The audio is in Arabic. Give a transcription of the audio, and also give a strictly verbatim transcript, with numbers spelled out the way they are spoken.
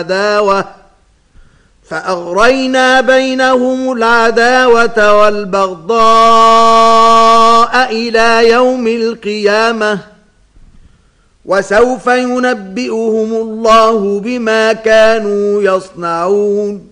عداوة فأغرينا بينهم العداوة والبغضاء إلى يوم القيامة وسوف ينبئهم الله بما كانوا يصنعون